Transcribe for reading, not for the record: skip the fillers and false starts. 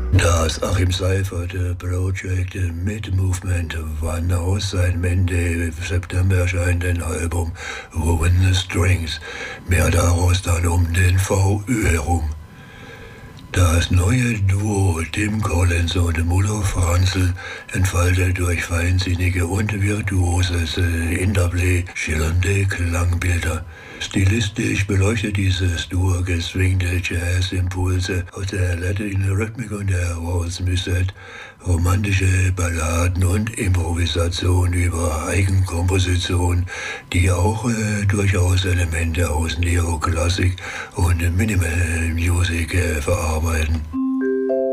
Das Achim Seifert Project Mid-Movement wann aus seinem Ende September erscheinenden Album Woven the Strings. Mehr daraus dann um den VÖ herum. Das neue Duo Tim Collins und Mulo Franzl entfaltet durch feinsinnige und virtuoses Interplay schillernde Klangbilder. Stilistisch beleuchtet dieses Duo gezwingte Jazz-Impulse aus der Latin Rhythmik und der Waltz Musette, romantische Balladen und Improvisation über Eigenkomposition, die auch durchaus Elemente aus Neoklassik und Minimal Music verarbeiten.